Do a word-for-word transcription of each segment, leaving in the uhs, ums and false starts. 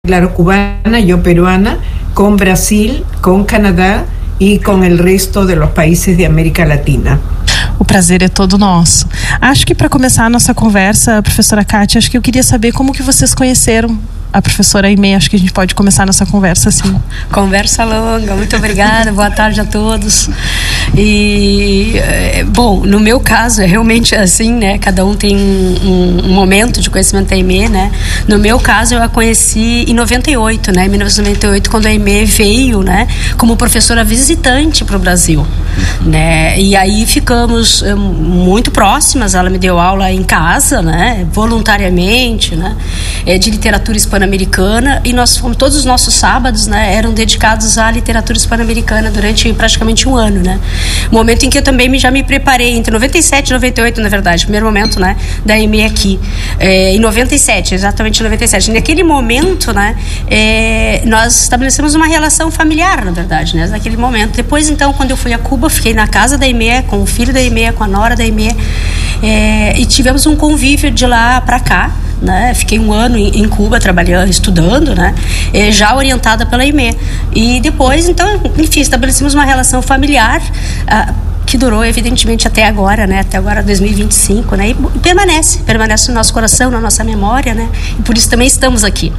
Claro, cubana, yo peruana, con Brasil, con Canadá e com o resto dos países de América Latina. O prazer é todo nosso. Acho que para começar a nossa conversa, professora Kátia, acho que eu queria saber como que vocês conheceram a professora Aimee. Acho que a gente pode começar a nossa conversa assim. Conversa longa, muito obrigada, boa tarde a todos. E, bom, no meu caso é realmente assim, né? Cada um tem um, um momento de conhecimento da Aimee, né? No meu caso eu a conheci em noventa e oito, né? Em mil novecentos e noventa e oito, quando a Aimee veio, né? Como professora visitante para o Brasil, né? E aí ficamos muito próximas. Ela me deu aula em casa, né? Voluntariamente, né? De literatura hispano-americana, e nós fomos, todos os nossos sábados, né, eram dedicados à literatura hispano-americana durante praticamente um ano, né? Momento em que eu também me, já me preparei, entre noventa e sete e noventa e oito, na verdade, primeiro momento, né, da Aimee aqui, é, em noventa e sete, exatamente em noventa e sete. Naquele momento, né, é, nós estabelecemos uma relação familiar, na verdade, né, naquele momento. Depois, então, quando eu fui a Cuba, fiquei na casa da Aimee, com o filho da Aimee, com a nora da Aimee, é, e tivemos um convívio de lá para cá, né? Fiquei um ano em, em Cuba trabalhando, estudando, né? Eh, já orientada pela Aimee. E depois, então, enfim, estabelecemos uma relação familiar ah, que durou, evidentemente, até agora, né? Até agora, dois mil e vinte e cinco, né? E permanece, permanece no nosso coração, na nossa memória, né? E por isso também estamos aqui.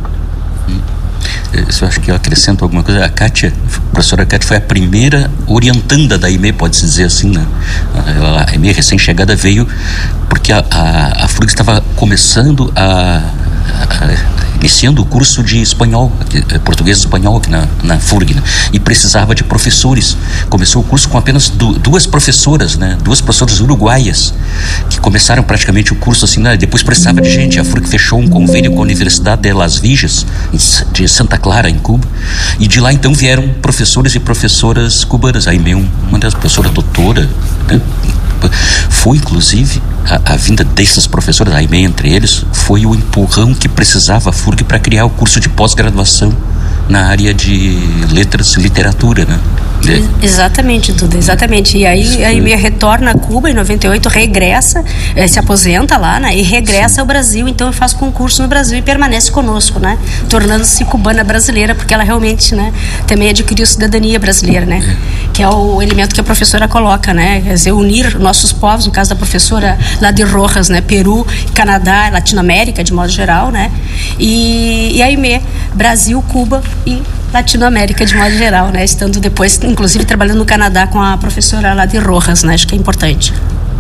Eu acho que eu acrescento alguma coisa. A Kátia, a professora Kátia foi a primeira orientanda da Aimee, pode-se dizer assim, né? A Aimee, recém-chegada, veio porque a, a, a F U R G estava começando a, a iniciando o curso de espanhol, português e espanhol aqui na, na F U R G, né? E precisava de professores. Começou o curso com apenas du, duas professoras, né? Duas professoras uruguaias, que começaram praticamente o curso assim, né? Depois precisava de gente. A F U R G fechou um convênio com a Universidade de Las Villas, de Santa Clara, em Cuba, e de lá então vieram professores e professoras cubanas. A Aimee, uma das professoras doutora, né? Foi inclusive a, a vinda dessas professoras, a Aimee entre eles, foi o empurrão que precisava a F U R G para criar o curso de pós-graduação na área de letras e literatura, né? De... Exatamente, Duda, exatamente. E aí a Aimee retorna a Cuba em noventa e oito, regressa, eh, se aposenta lá, né? E regressa Sim. ao Brasil. Então eu faço concurso no Brasil e permanece conosco, né? Tornando-se cubana brasileira, porque ela realmente, né, também adquiriu cidadania brasileira, né? É. Que é o elemento que a professora coloca, né? Quer dizer, unir nossos povos, no caso da professora lá de Rojas, né? Peru, Canadá, Latinoamérica, de modo geral, né? E, e a Aimee, Brasil, Cuba e Latinoamérica de modo geral, né? Estando depois, inclusive, trabalhando no Canadá com a professora lá de Rojas, né? Acho que é importante.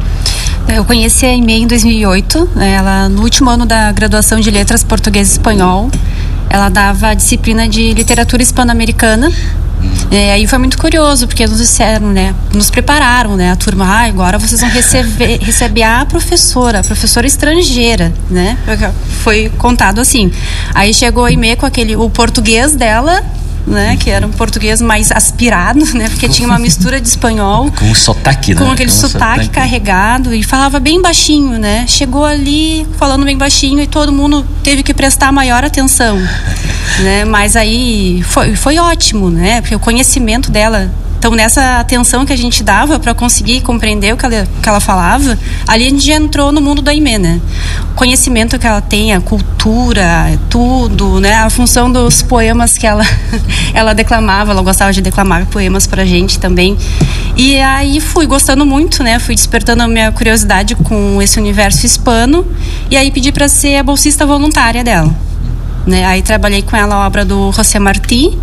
Eu conheci a Aimee em dois mil e oito, né? Ela, no último ano da graduação de Letras Português e Espanhol, ela dava a disciplina de Literatura Hispano-Americana. É, aí foi muito curioso, porque nos disseram, né? Nos prepararam, né? A turma, ah, agora vocês vão receber, receber a professora, a professora estrangeira, né? Foi contado assim. Aí chegou a Aimee com aquele, o português dela, né, que era um português mais aspirado, né, porque tinha uma mistura de espanhol com um sotaque, né, com aquele com sotaque, sotaque carregado, e falava bem baixinho, né, chegou ali falando bem baixinho e todo mundo teve que prestar maior atenção, né, mas aí foi, foi ótimo, né, porque o conhecimento dela, então nessa atenção que a gente dava para conseguir compreender o que ela, que ela falava, ali a gente já entrou no mundo da Aimee, né? O conhecimento que ela tem, a cultura, tudo, né? A função dos poemas que ela, ela declamava, ela gostava de declamar poemas pra gente também. E aí fui gostando muito, né? Fui despertando a minha curiosidade com esse universo hispano, e aí pedi para ser a bolsista voluntária dela, né? Aí trabalhei com ela a obra do José Martí.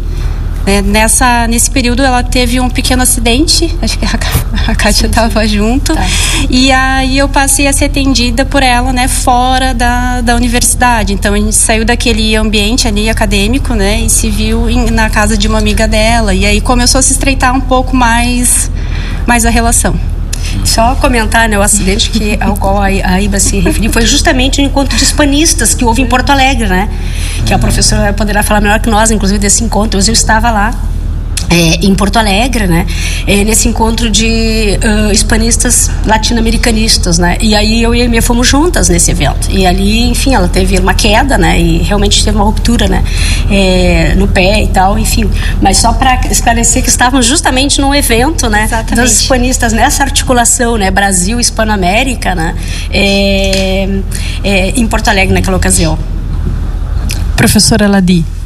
Nessa, nesse período ela teve um pequeno acidente, acho que a, a Kátia estava junto, tá. E aí eu passei a ser atendida por ela, né, fora da, da universidade. Então a gente saiu daquele ambiente ali acadêmico, né, e se viu em, na casa de uma amiga dela, e aí começou a se estreitar um pouco mais, mais a relação. Só comentar, né, o acidente que, ao qual a Iba se referiu foi justamente o encontro de hispanistas que houve em Porto Alegre, né? Que a professora poderá falar melhor que nós, inclusive, desse encontro. Eu estava lá. É, em Porto Alegre, né? É, nesse encontro de uh, hispanistas latino-americanistas, né? E aí eu e a Aimee fomos juntas nesse evento. E ali, enfim, ela teve uma queda, né? E realmente teve uma ruptura, né? É, no pé e tal, enfim. Mas só para esclarecer que estávamos justamente num evento, né? Exatamente. Dos hispanistas, nessa articulação, né? Brasil-Hispano-América, né? É, é, em Porto Alegre naquela ocasião. Professora Ladi.